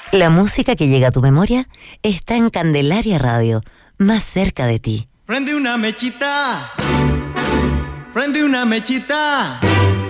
La música que llega a tu memoria está en Candelaria Radio, más cerca de ti. Prende una mechita, prende una mechita.